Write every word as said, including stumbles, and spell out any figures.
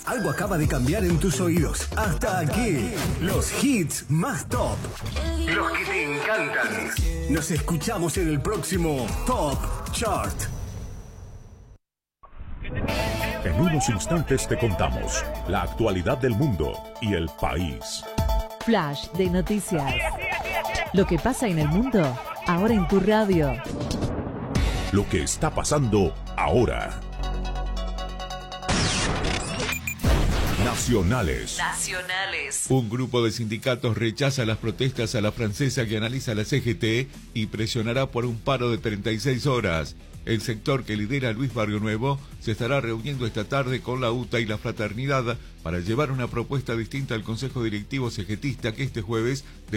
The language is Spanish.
Algo acaba de cambiar en tus oídos. Hasta aquí, los hits más top. Los que te encantan. Nos escuchamos en el próximo Top Chart. En unos instantes te contamos la actualidad del mundo y el país. Flash de noticias. Lo que pasa en el mundo, ahora en tu radio. Lo que está pasando ahora. Nacionales. Nacionales. Un grupo de sindicatos rechaza las protestas a la francesa que analiza la C G T y presionará por un paro de treinta y seis horas. El sector que lidera Luis Barrio Nuevo se estará reuniendo esta tarde con la U T A y la Fraternidad para llevar una propuesta distinta al Consejo Directivo Cegetista que este jueves